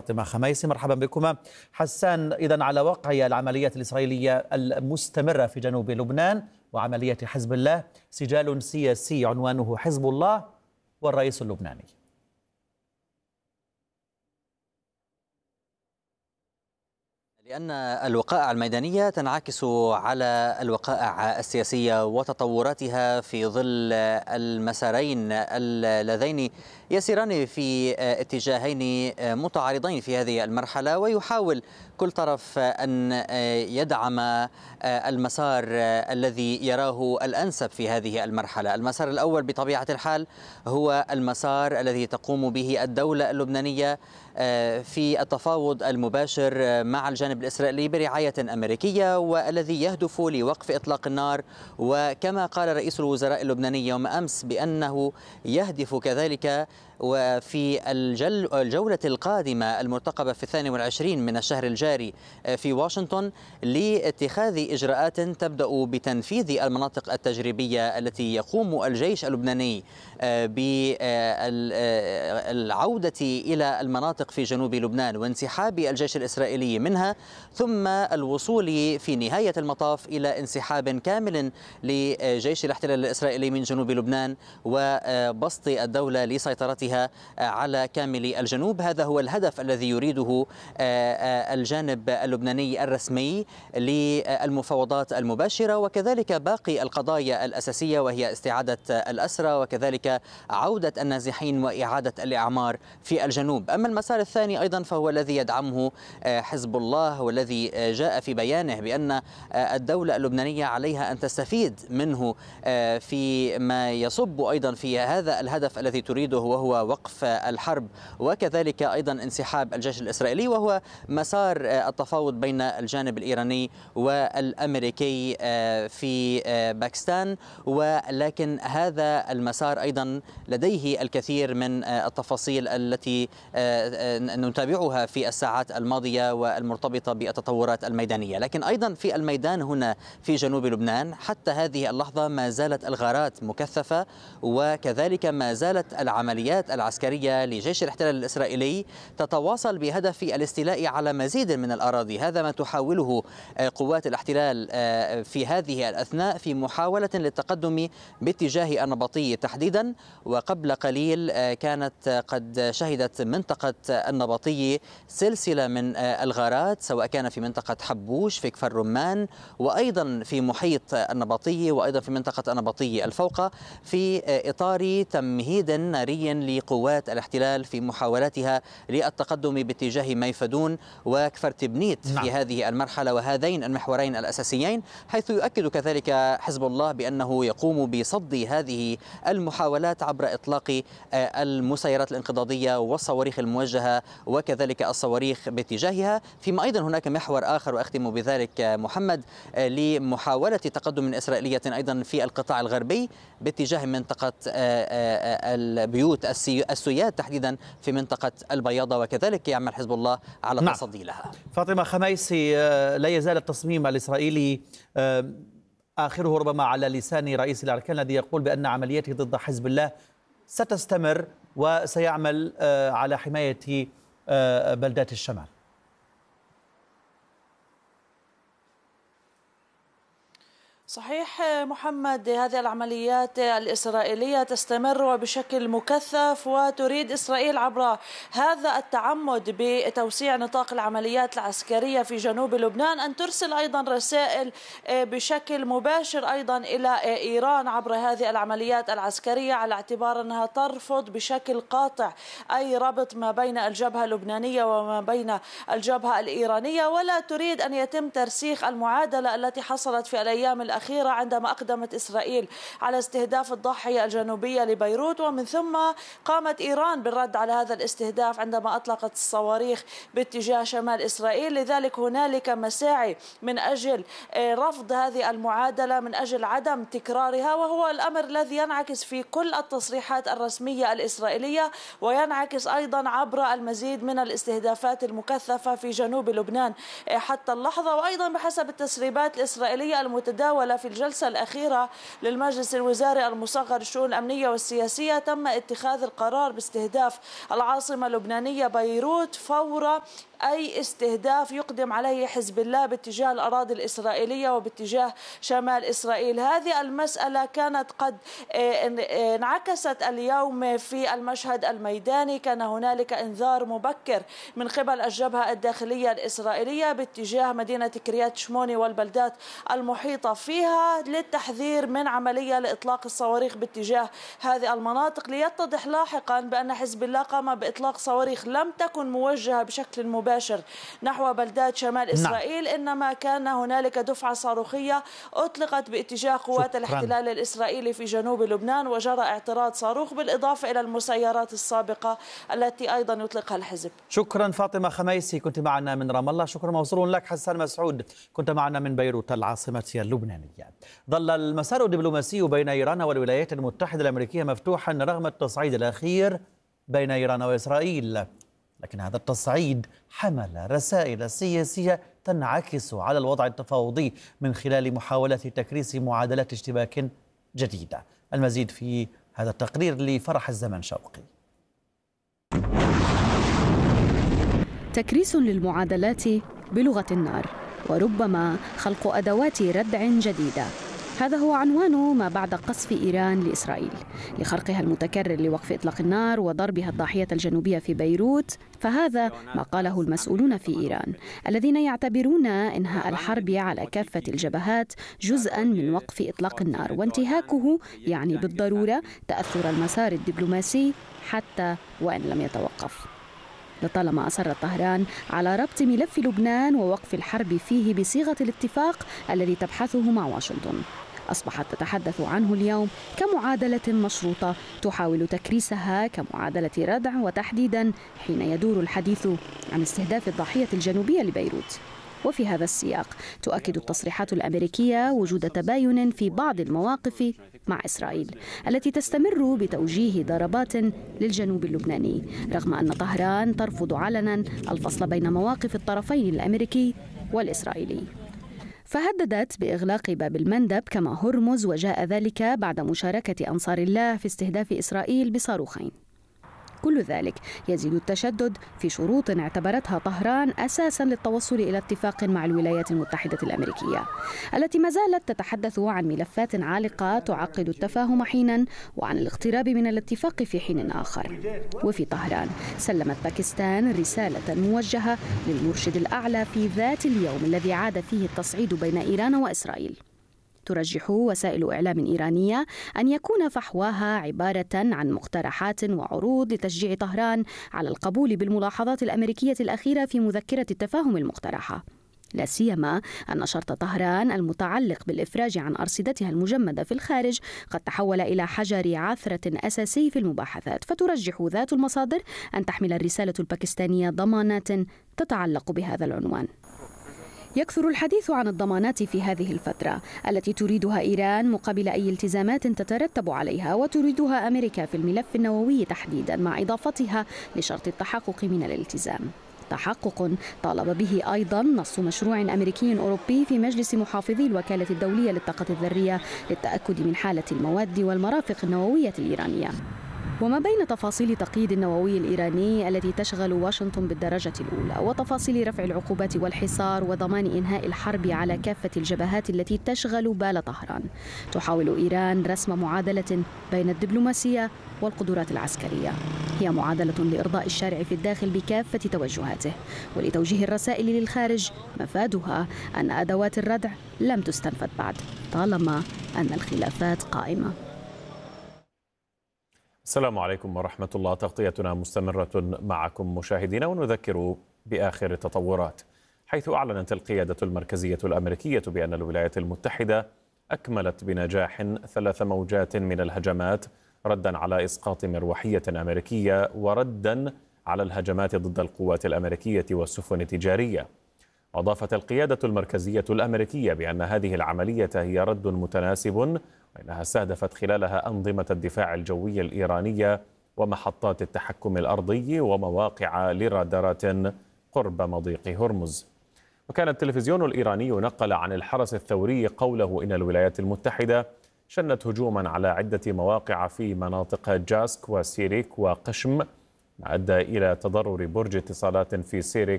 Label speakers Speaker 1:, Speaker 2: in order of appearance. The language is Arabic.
Speaker 1: فاطمة خميسي، مرحبا بكما. حسان، إذن على وقع العمليات الإسرائيلية المستمرة في جنوب لبنان وعملية حزب الله، سجال سياسي عنوانه حزب الله والرئيس اللبناني.
Speaker 2: لأن الوقائع الميدانية تنعكس على الوقائع السياسية وتطوراتها في ظل المسارين اللذين يسيران في اتجاهين متعارضين في هذه المرحلة، ويحاول كل طرف أن يدعم المسار الذي يراه الأنسب في هذه المرحلة. المسار الأول بطبيعة الحال هو المسار الذي تقوم به الدولة اللبنانية في التفاوض المباشر مع الجانب الإسرائيلي برعاية أمريكية، والذي يهدف لوقف إطلاق النار. وكما قال رئيس الوزراء اللبناني يوم أمس بأنه يهدف كذلك وفي الجولة القادمة المرتقبة في 22 من الشهر الجاري في واشنطن لاتخاذ إجراءات تبدأ بتنفيذ المناطق التجريبية التي يقوم الجيش اللبناني بالعودة إلى المناطق في جنوب لبنان وانسحاب الجيش الإسرائيلي منها، ثم الوصول في نهاية المطاف إلى انسحاب كامل لجيش الاحتلال الإسرائيلي من جنوب لبنان وبسط الدولة لسيطرتها على كامل الجنوب. هذا هو الهدف الذي يريده الجانب اللبناني الرسمي للمفاوضات المباشرة، وكذلك باقي القضايا الأساسية وهي استعادة الأسرى وكذلك عودة النازحين وإعادة الإعمار في الجنوب. أما المسار الثاني أيضا فهو الذي يدعمه حزب الله، والذي جاء في بيانه بأن الدولة اللبنانية عليها أن تستفيد منه فيما يصب أيضا في هذا الهدف الذي تريده، وهو وقف الحرب وكذلك أيضا انسحاب الجيش الإسرائيلي، وهو مسار التفاوض بين الجانب الإيراني والأمريكي في باكستان. ولكن هذا المسار أيضا لديه الكثير من التفاصيل التي نتابعها في الساعات الماضية والمرتبطة بالتطورات الميدانية. لكن أيضا في الميدان هنا في جنوب لبنان حتى هذه اللحظة ما زالت الغارات مكثفة، وكذلك ما زالت العمليات العسكرية لجيش الاحتلال الإسرائيلي تتواصل بهدف الاستيلاء على مزيد من الأراضي. هذا ما تحاوله قوات الاحتلال في هذه الأثناء في محاولة للتقدم باتجاه النبطي تحديدا. وقبل قليل كانت قد شهدت منطقة النبطي سلسلة من الغارات، سواء كان في منطقة حبوش في كفر رمان، وأيضا في محيط النبطي، وأيضا في منطقة النبطي الفوقة، في إطار تمهيد ناري لقوات الاحتلال في محاولاتها للتقدم باتجاه ميفدون وكفر تبنيت في هذه المرحلة. وهذين المحورين الأساسيين، حيث يؤكد كذلك حزب الله بأنه يقوم بصد هذه المحاولات عبر إطلاق المسيرات الانقضاضية والصواريخ الموجهة وكذلك الصواريخ باتجاهها. فيما أيضا هناك محور آخر وأختم بذلك محمد، لمحاولة تقدم إسرائيلية أيضا في القطاع الغربي باتجاه منطقة البيوت السياد تحديدا في منطقة البياضة، وكذلك يعمل حزب الله على التصدي لها.
Speaker 1: فاطمة خميسي، لا يزال التصميم الإسرائيلي آخره ربما على لسان رئيس الأركان الذي يقول بأن عملياته ضد حزب الله ستستمر وسيعمل على حماية بلدات الشمال.
Speaker 3: صحيح محمد، هذه العمليات الإسرائيلية تستمر وبشكل مكثف، وتريد إسرائيل عبر هذا التعمد بتوسيع نطاق العمليات العسكرية في جنوب لبنان أن ترسل أيضا رسائل بشكل مباشر أيضا إلى إيران عبر هذه العمليات العسكرية، على اعتبار أنها ترفض بشكل قاطع أي ربط ما بين الجبهة اللبنانية وما بين الجبهة الإيرانية، ولا تريد أن يتم ترسيخ المعادلة التي حصلت في الأيام الأخيرة عندما أقدمت إسرائيل على استهداف الضاحية الجنوبية لبيروت، ومن ثم قامت إيران بالرد على هذا الاستهداف عندما أطلقت الصواريخ باتجاه شمال إسرائيل. لذلك هنالك مساعي من أجل رفض هذه المعادلة، من أجل عدم تكرارها، وهو الأمر الذي ينعكس في كل التصريحات الرسمية الإسرائيلية، وينعكس أيضا عبر المزيد من الاستهدافات المكثفة في جنوب لبنان حتى اللحظة. وأيضا بحسب التسريبات الإسرائيلية المتداولة قال في الجلسة الأخيرة للمجلس الوزاري المصغر للشؤون الأمنية والسياسية تم اتخاذ القرار باستهداف العاصمة اللبنانية بيروت فور أي استهداف يقدم عليه حزب الله باتجاه الأراضي الإسرائيلية وباتجاه شمال إسرائيل. هذه المسألة كانت قد انعكست اليوم في المشهد الميداني. كان هنالك إنذار مبكر من قبل الجبهة الداخلية الإسرائيلية باتجاه مدينة كريات شموني والبلدات المحيطة فيها للتحذير من عملية لإطلاق الصواريخ باتجاه هذه المناطق، ليتضح لاحقا بأن حزب الله قام بإطلاق صواريخ لم تكن موجهة بشكل مباشر نحو بلدات شمال إسرائيل، إنما كان هنالك دفعة صاروخية أطلقت باتجاه قوات الاحتلال الإسرائيلي في جنوب لبنان، وجرى اعتراض صاروخ بالإضافة إلى المسيرات السابقة التي أيضا يطلقها الحزب.
Speaker 1: شكرا فاطمة خميسي، كنت معنا من رام الله. شكرا موصول لك حسان مسعود، كنت معنا من بيروت العاصمة اللبنانية. ظل المسار الدبلوماسي بين إيران والولايات المتحدة الأمريكية مفتوحا رغم التصعيد الأخير بين إيران وإسرائيل، لكن هذا التصعيد حمل رسائل سياسية تنعكس على الوضع التفاوضي من خلال محاولة تكريس معادلات اشتباك جديدة. المزيد في هذا التقرير لفرح الزمن شوقي.
Speaker 4: تكريس للمعادلات بلغة النار، وربما خلق أدوات ردع جديدة. هذا هو عنوان ما بعد قصف إيران لإسرائيل لخرقها المتكرر لوقف إطلاق النار وضربها الضاحية الجنوبية في بيروت. فهذا ما قاله المسؤولون في إيران الذين يعتبرون إنهاء الحرب على كافة الجبهات جزءاً من وقف إطلاق النار، وانتهاكه يعني بالضرورة تأثر المسار الدبلوماسي حتى وإن لم يتوقف. لطالما أصرت طهران على ربط ملف لبنان ووقف الحرب فيه بصيغة الاتفاق الذي تبحثه مع واشنطن، أصبحت تتحدث عنه اليوم كمعادلة مشروطة تحاول تكريسها كمعادلة ردع، وتحديدا حين يدور الحديث عن استهداف الضاحية الجنوبية لبيروت. وفي هذا السياق تؤكد التصريحات الأمريكية وجود تباين في بعض المواقف مع إسرائيل التي تستمر بتوجيه ضربات للجنوب اللبناني، رغم أن طهران ترفض علنا الفصل بين مواقف الطرفين الأمريكي والإسرائيلي. فهددت بإغلاق باب المندب كما هرمز، وجاء ذلك بعد مشاركة أنصار الله في استهداف إسرائيل بصاروخين. كل ذلك يزيد التشدد في شروط اعتبرتها طهران أساساً للتوصل إلى اتفاق مع الولايات المتحدة الأمريكية، التي ما زالت تتحدث عن ملفات عالقة تعقد التفاهم حيناً وعن الاقتراب من الاتفاق في حين آخر. وفي طهران سلمت باكستان رسالة موجهة للمرشد الأعلى في ذات اليوم الذي عاد فيه التصعيد بين إيران وإسرائيل. ترجح وسائل إعلام إيرانية أن يكون فحواها عبارة عن مقترحات وعروض لتشجيع طهران على القبول بالملاحظات الأمريكية الأخيرة في مذكرة التفاهم المقترحة، لا سيما أن شرط طهران المتعلق بالإفراج عن أرصدتها المجمدة في الخارج قد تحول إلى حجر عثرة أساسي في المباحثات. فترجح ذات المصادر أن تحمل الرسالة الباكستانية ضمانات تتعلق بهذا العنوان. يكثر الحديث عن الضمانات في هذه الفترة التي تريدها إيران مقابل أي التزامات تترتب عليها، وتريدها أمريكا في الملف النووي تحديدا، مع إضافتها لشرط التحقق من الالتزام، تحقق طالب به أيضا نص مشروع أمريكي أوروبي في مجلس محافظي الوكالة الدولية للطاقة الذرية للتأكد من حالة المواد والمرافق النووية الإيرانية. وما بين تفاصيل تقييد النووي الإيراني التي تشغل واشنطن بالدرجة الأولى، وتفاصيل رفع العقوبات والحصار وضمان إنهاء الحرب على كافة الجبهات التي تشغل بال طهران، تحاول إيران رسم معادلة بين الدبلوماسية والقدرات العسكرية. هي معادلة لإرضاء الشارع في الداخل بكافة توجهاته، ولتوجيه الرسائل للخارج مفادها أن أدوات الردع لم تستنفذ بعد، طالما أن الخلافات قائمة.
Speaker 5: السلام عليكم ورحمة الله. تغطيتنا مستمرة معكم مشاهدينا، ونذكر بآخر التطورات، حيث أعلنت القيادة المركزية الأمريكية بأن الولايات المتحدة أكملت بنجاح 3 موجات من الهجمات ردا على إسقاط مروحية أمريكية وردا على الهجمات ضد القوات الأمريكية والسفن التجارية. أضافت القيادة المركزية الأمريكية بأن هذه العملية هي رد متناسب، وإنها استهدفت خلالها أنظمة الدفاع الجوي الإيرانية ومحطات التحكم الأرضي ومواقع لرادارات قرب مضيق هرمز. وكان التلفزيون الإيراني نقل عن الحرس الثوري قوله إن الولايات المتحدة شنت هجوما على عدة مواقع في مناطق جاسك وسيريك وقشم، ما أدى إلى تضرر برج اتصالات في سيريك